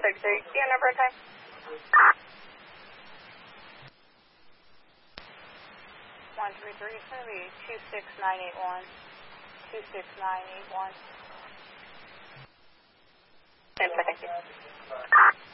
Perfect. So you see your number of time? 133. It's going to be 26981. 26981. 10 seconds.